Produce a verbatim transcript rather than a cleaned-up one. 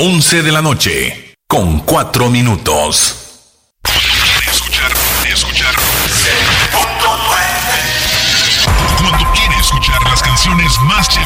once de la noche, con cuatro minutos. Escuchar, escuchar. Cuando quiere escuchar las canciones más